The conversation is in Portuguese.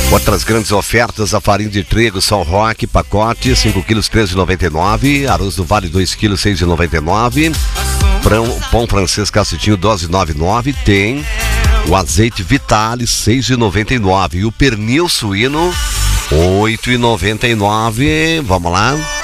Outras grandes ofertas: a farinha de trigo São Roque, pacote, 5 quilos, R$ 13,99. Arroz do Vale, 2 quilos, R$ 6,99. Pão francês cacetinho, dose 9,9. Tem o azeite Vitale, R$ 6,99. E o pernil suíno, R$ 8,99. Vamos lá.